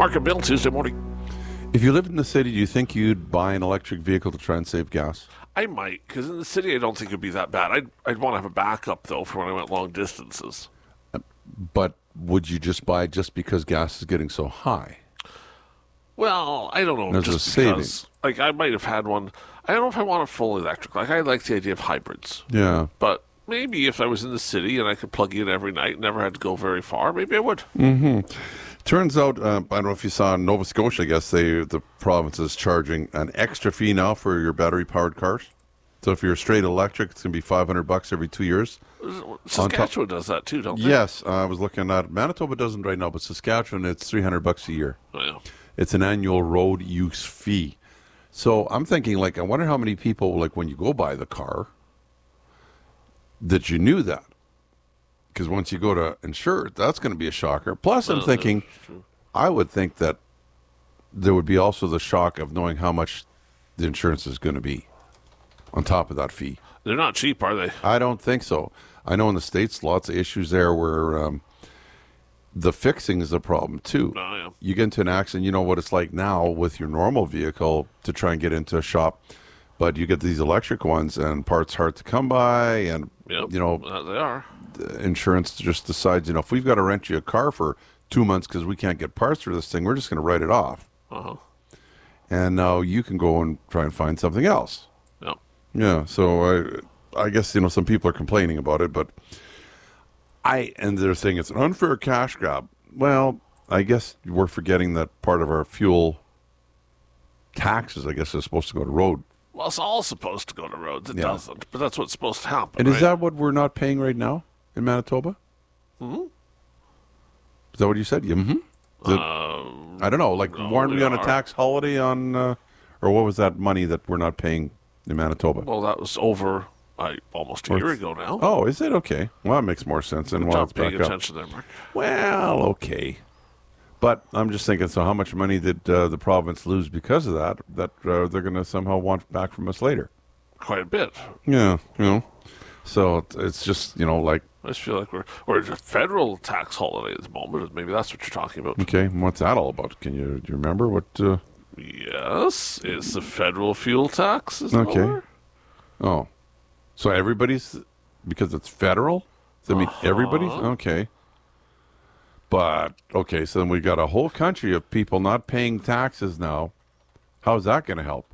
Mark and Bill, Tuesday morning. If you lived in the city, do you think you'd buy an electric vehicle to try and save gas? I might, because in the city I don't think it'd be that bad. I'd want to have a backup, though, for when I went long distances. But would you just buy just because gas is getting so high? Well, I don't know. There's just a saving. because, like, I might have had one. I don't know if I want a full electric. Like, I like the idea of hybrids. Yeah. But maybe if I was in the city and I could plug in every night, never had to go very far, maybe I would. Turns out, I don't know if you saw in Nova Scotia, I guess the province is charging an extra fee now for your battery-powered cars. So if you're straight electric, it's going to be $500 every 2 years. Saskatchewan does that too, don't they? Yes, I was looking at Manitoba doesn't right now, but Saskatchewan, it's $300 a year. Oh, yeah. It's an annual road use fee. So I'm thinking, like, I wonder how many people, like, when you go buy the car, that you knew that. Because once you go to insure it, that's going to be a shocker. Plus, I'm thinking, I would think that there would be also the shock of knowing how much the insurance is going to be on top of that fee. They're not cheap, are they? I don't think so. I know in the States, lots of issues there where the fixing is a problem, too. Oh, yeah. You get into an accident, you know what it's like now with your normal vehicle to try and get into a shop. But you get these electric ones, and parts hard to come by, and, Yep. you know, They are. insurance just decides, you know, if we've got to rent you a car for 2 months because we can't get parts for this thing, we're just going to write it off. Uh-huh. And now you can go and try and find something else. Yep. Yeah, so I guess, you know, some people are complaining about it, but and they're saying it's an unfair cash grab. Well, I guess we're forgetting that part of our fuel taxes, I guess, is supposed to go to road. Well, it's all supposed to go to roads. It Yeah. doesn't, but that's what's supposed to happen. And right? is that what we're not paying right now in Manitoba? Mm-hmm. Is that what you said? Yeah. Mm-hmm. I don't know. Like, no, weren't we we on a are. tax holiday on, or what was that money that we're not paying in Manitoba? Well, that was over almost a year ago now. Oh, is it? Okay. Well, that makes more sense. And while it's Stop paying back up. attention there, Mark. Well, okay. But I'm just thinking, so how much money did the province lose because of that they're going to somehow want back from us later? Quite a bit. Yeah, you know. So it's just, you know, like, I just feel like we're at a federal tax holiday at the moment. Maybe that's what you're talking about. okay, what's that all about? Do you remember what? Yes, it's the federal fuel tax. Is Okay. lower. Oh, so everybody's, because it's federal? Does that mean everybody's? Okay. But, okay, so then we got a whole country of people not paying taxes now. How's that going to help?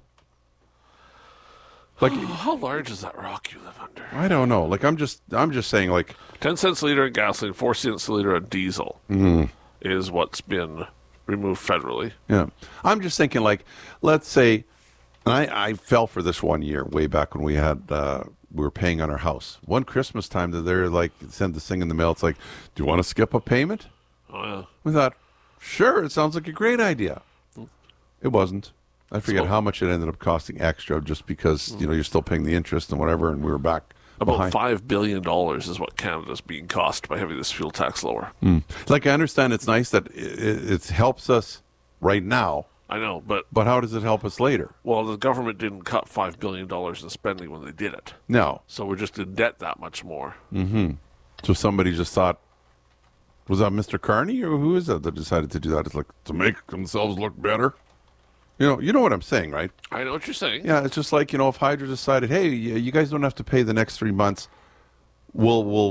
Like, How large is that rock you live under? I don't know. Like, I'm just saying, like, 10 cents a liter in gasoline, 4 cents a liter of diesel is what's been removed federally. yeah. I'm just thinking, like, let's say, and I fell for this one year, way back when we had, we were paying on our house. One Christmas time, they're like, send this thing in the mail. It's like, do you want to skip a payment? Oh, yeah. We thought, sure, it sounds like a great idea. It wasn't. I forget how much it ended up costing extra just because, you know, you're still paying the interest and whatever, and we were back About behind. $5 billion is what Canada's being cost by having this fuel tax lower. Like, I understand it's nice that it helps us right now, I know, but, but how does it help us later? well, the government didn't cut $5 billion in spending when they did it. No. So we're just in debt that much more. So somebody just thought, was that Mr. Carney or who is that decided to do that? It's like to make themselves look better. You know what I'm saying, right? I know what you're saying. Yeah, it's just like, you know, if Hydro decided, hey, you guys don't have to pay the next 3 months. We'll